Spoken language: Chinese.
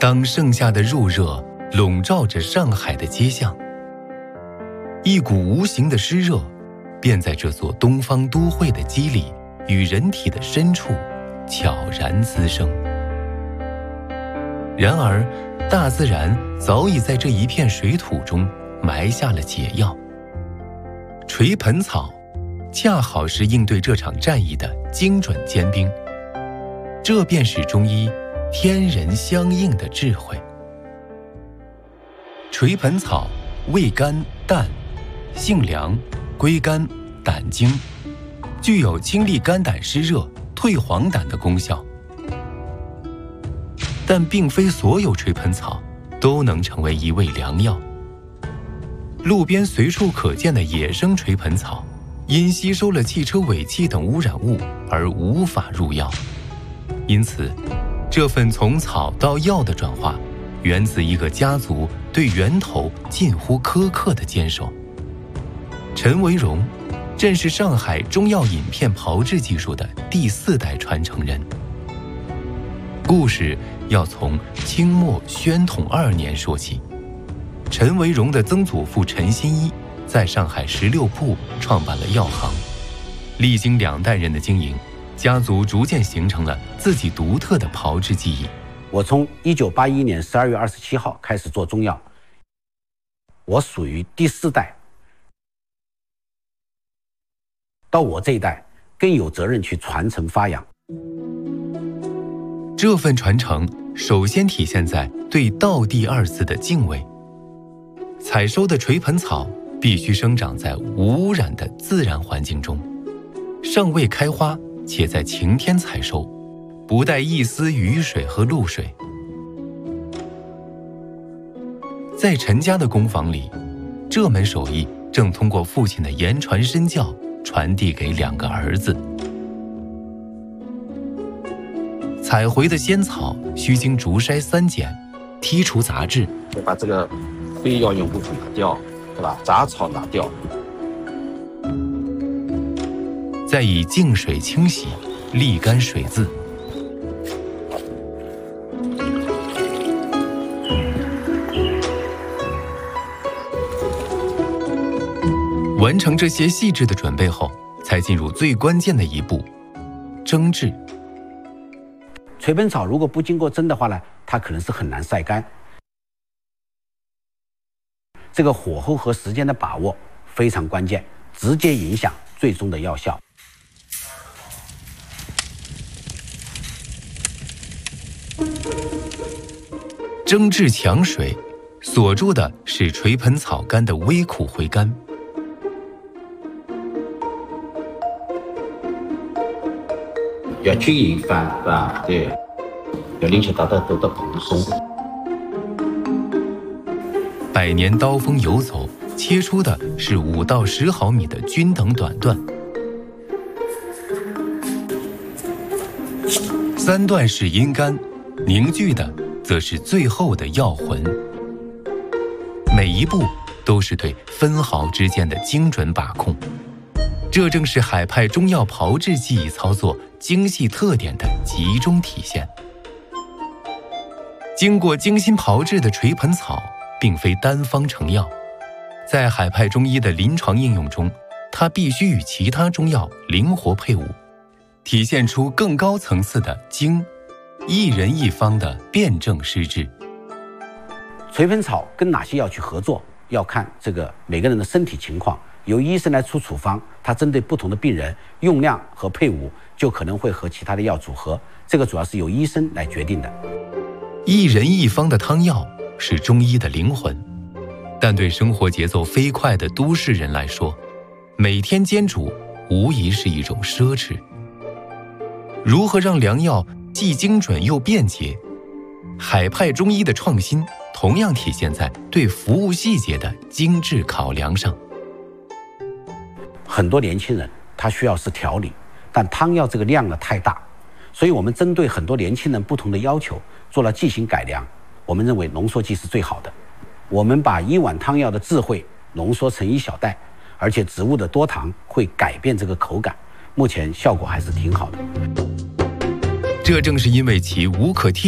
当盛夏的入热笼罩着上海的街巷，一股无形的湿热便在这座东方都会的肌理与人体的深处悄然滋生。然而，大自然早已在这一片水土中埋下了解药。垂盆草恰好是应对这场战役的精准尖兵，这便是中医天人相应的智慧。垂盆草味甘淡，性凉，归肝胆经，具有清利肝胆湿热、退黄疸的功效。但并非所有垂盆草都能成为一味良药。路边随处可见的野生垂盆草，因吸收了汽车尾气等污染物而无法入药。因此，这份从草到药的转化，源自一个家族对源头近乎苛刻的坚守。陈维荣正是上海中药饮片炮制技术的第4代传承人。故事要从清末宣统2年说起。陈维荣的曾祖父陈新一在上海16铺创办了药行，历经2代人的经营，家族逐渐形成了自己独特的炮制技艺。 我从1981年12月27号开始做中药，我属于第4代，到我这一代更有责任去传承发扬。 这份传承首先体现在对道地2字的敬畏。采收的垂盆草必须生长在无污染的自然环境中，尚未开花，且在晴天采收，不带一丝雨水和露水。在陈家的工坊里，这门手艺正通过父亲的言传身教传递给2个儿子。采回的仙草需经竹筛3检，剔除杂质， 把这个非药用部分拿掉，对吧？杂草拿掉， 再以净水清洗，沥干水渍。完成这些细致的准备后，才进入最关键的一步——蒸制。 垂盆草如果不经过蒸的话呢，它可能是很难晒干。这个火候和时间的把握非常关键，直接影响最终的药效。 蒸制强水，锁住的是垂盆草干的微苦回甘。 要均匀翻，对吧？对，要令其达到蓬松。 百年刀锋游走，切出的是5到10毫米的均等短段，3段是阴干，凝聚的则是最后的药魂。每一步都是对分毫之间的精准把控，这正是海派中药炮制技艺操作精细特点的集中体现。经过精心炮制的垂盆草并非单方成药，在海派中医的临床应用中，它必须与其他中药灵活配伍，体现出更高层次的精，一人一方的辩证施治。 垂盆草跟哪些药去合作，要看这个每个人的身体情况，由医生来出处方，它针对不同的病人，用量和配伍就可能会和其他的药组合，这个主要是由医生来决定的。 一人一方的汤药是中医的灵魂，但对生活节奏飞快的都市人来说，每天煎煮无疑是一种奢侈。如何让良药既精准又便捷？海派中医的创新同样体现在对服务细节的精致考量上。 很多年轻人他需要是调理，但汤药这个量呢太大，所以我们针对很多年轻人不同的要求做了剂型改良。我们认为浓缩剂是最好的。我们把1碗汤药的智慧浓缩成1小袋，而且植物的多糖会改变这个口感，目前效果还是挺好的。 这正是因为其无可替